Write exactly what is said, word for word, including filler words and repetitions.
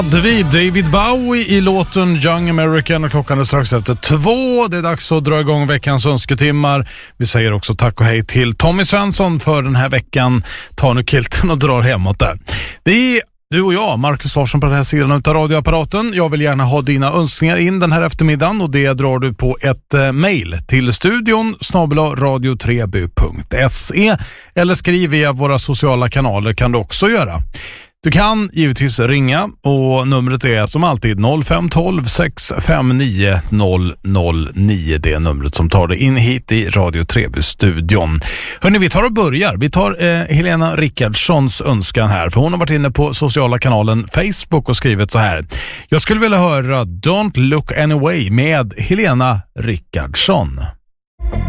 Vi David Bowie i låten Young American och klockan är strax efter två. Det är dags att dra igång veckans önsketimmar. Vi säger också tack och hej till Tommy Svensson för den här veckan. Ta nu kilten och drar hemåt där. Vi, du och jag, Marcus Larsson på den här sidan av radioapparaten. Jag vill gärna ha dina önskningar in den här eftermiddagen och det drar du på ett eh, mejl till studion snabel-a radio tre b punkt se eller skriv via våra sociala kanaler kan du också göra. Du kan givetvis ringa och numret är som alltid noll fem ett två sex fem nio noll noll nio. Det är numret som tar dig in hit i Radio Treby-studion. Hörrni, vi tar och börjar. Vi tar eh, Helena Rickardssons önskan här. För hon har varit inne på sociala kanalen Facebook och skrivit så här. Jag skulle vilja höra Don't Look Anyway med Helena Rickardsson.